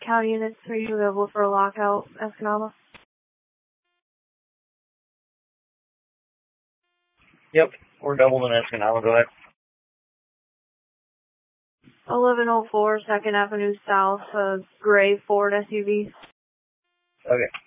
County units, are you available for a lockout, Escanaba? Yep, we're doubled in Escanaba. Go ahead. 1104 2nd Avenue South, gray Ford SUV. Okay.